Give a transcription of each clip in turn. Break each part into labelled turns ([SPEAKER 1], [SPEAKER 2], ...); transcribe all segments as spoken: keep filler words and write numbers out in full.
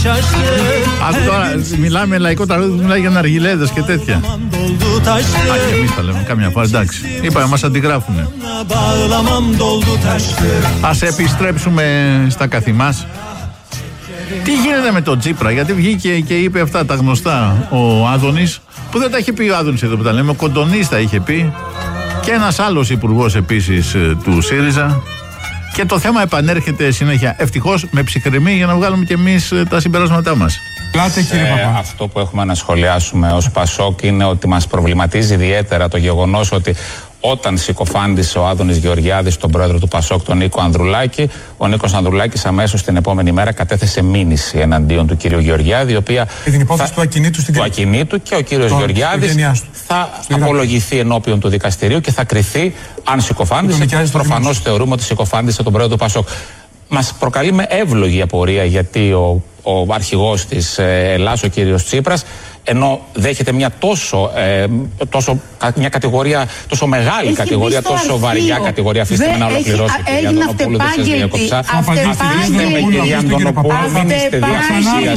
[SPEAKER 1] Άκου τώρα, μιλάμε λαϊκό τραγούδι, μιλάει για ναργιλέδες και τέτοια. Α, και εμείς τα λέμε καμιά φορά, εντάξει. Είπαμε, μας αντιγράφουνε. Ας επιστρέψουμε στα καθημάς. Τι γίνεται με τον Τσίπρα, γιατί βγήκε και είπε αυτά τα γνωστά ο Άδωνης, που δεν τα είχε πει ο Άδωνης εδώ που τα λέμε, ο Κοντονής τα είχε πει, και ένας άλλος υπουργός επίσης του ΣΥΡΙΖΑ. Και το θέμα επανέρχεται συνέχεια. Ευτυχώς με ψυχραιμία για να βγάλουμε κι εμείς τα συμπεράσματά μας.
[SPEAKER 2] Πλάτε, κύριε Παπά. Αυτό που έχουμε να σχολιάσουμε ως Πασόκ είναι ότι μας προβληματίζει ιδιαίτερα το γεγονός ότι όταν συκοφάντησε ο Άδωνης Γεωργιάδης τον πρόεδρο του Πασόκ, τον Νίκο Ανδρουλάκη, ο Νίκος Ανδρουλάκης αμέσως την επόμενη μέρα κατέθεσε μήνυση εναντίον του κύριου Γεωργιάδη, η οποία.
[SPEAKER 3] Και την υπόθεση θα, του ακινήτου στην
[SPEAKER 2] του ακινήτου, και ο κύριος Γεωργιάδης θα απολογηθεί ενώπιον του δικαστηρίου και θα κριθεί αν συκοφάντησε. Προφανώς θεωρούμε ότι συκοφάντησε τον πρόεδρο του Πασόκ. Μας προκαλεί με εύλογη απορία γιατί ο, ο αρχηγός της ε, Ελλάς, ο κύριος Τσίπρας, ενώ δέχεται μια τόσο, ε, τόσο μια κατηγορία, τόσο μεγάλη έχει κατηγορία, τόσο βαριά κατηγορία. Αφήστε με να ολοκληρώσω, κυρία Αντωνοπούλου, δεν σας διακόψα. Αφήστε με, κυρία Αντωνοπούλου, μην είστε διαδικασίας,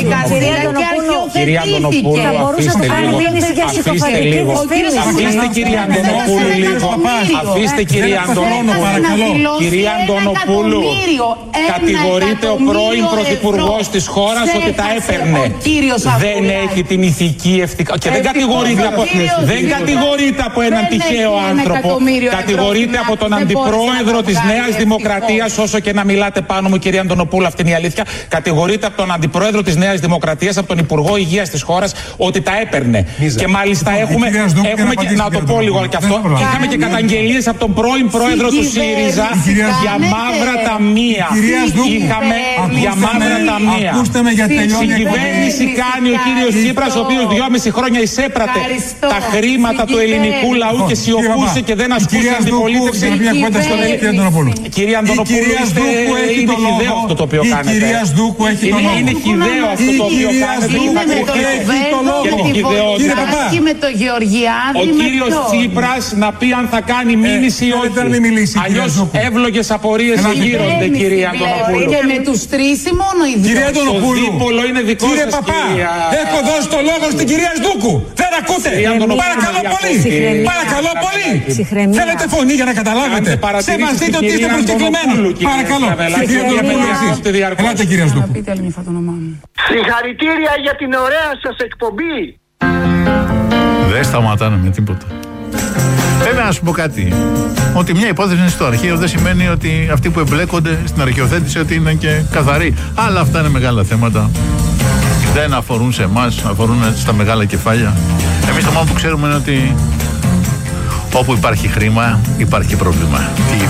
[SPEAKER 2] κυρία Αντωνοπούλου, αφήστε λίγο, αφήστε λίγο, αφήστε κυρία Αντωνοπούλου λίγο, αφήστε κυρία Αντωνοπούλου, κυρία Αντωνοπούλου, κατηγορείται ο πρώην πρωθυπουργός της χώρας ότι τα έπαιρνε. Δεν έχει την ηθική ευθυκά. Και δεν κατηγορείται από, δεν κατηγορείται από έναν τυχαίο άνθρωπο. Κατηγορείται από τον αντιπρόεδρο της Νέας Δημοκρατίας, όσο και να μιλάτε πάνω μου, κυρία Αντωνοπούλου, αυτή είναι η αλήθεια. Κατηγορείται από τον αντιπρόεδρο της Νέας Δημοκρατίας, από τον Υπουργό Υγείας της χώρας, ότι τα έπαιρνε. Και μάλιστα έχουμε, έχουμε και, να το πω λίγο και αυτό, είχαμε και καταγγελίες από τον πρώην πρόεδρο του ΣΥΡΙΖΑ για μαύρα ταμεία. Είχαμε για μαύρα ταμεία. Στην κυβέρνηση κάνει ο κύριος Τσίπρας, ο οποίος δυόμιση χρόνια εισέπρατε τα χρήματα του ελληνικού λαού και σιωπούσε και δεν ασκούσε αντιπολίτευση. Κυρία Αντωνοπούλου, είναι χυδαίο αυτό το οποίο κάνετε. Είναι χυδαίο αυτό το οποίο κάνετε. Ο κύριος Τσίπρας να πει αν θα κάνει μήνυση ή όχι. Αλλιώς εύλογες απορίες γύρονται, κυρία Αντωνοπούλου.
[SPEAKER 4] Και με τους τρεις ή μόνο οι δύο.
[SPEAKER 2] Το δίπολο είναι δικό σας, κυρία.
[SPEAKER 3] Έχω δώσει το λόγο στην κυρία Σδούκου. Δεν ακούτε. Παρακαλώ πολύ. Παρακαλώ πολύ. Θέλετε φωνή για να καταλάβετε. Σεβαστείτε ότι είστε προσκεκλημένοι. Παρακαλώ. Ελάτε, κυρία Σδούκου.
[SPEAKER 5] Συγχαρητήρια για την ωραία σας εκπομπή.
[SPEAKER 1] Δεν σταματάνε με τίποτα. Βέβαια, να σου πω κάτι. Ότι μια υπόθεση είναι στο αρχείο δεν σημαίνει ότι αυτοί που εμπλέκονται στην αρχαιοθέτηση ότι είναι και καθαροί. Αλλά αυτά είναι μεγάλα θέματα. Δεν αφορούν σε εμάς, αφορούν στα μεγάλα κεφάλια. Εμείς το μόνο που ξέρουμε είναι ότι όπου υπάρχει χρήμα υπάρχει πρόβλημα.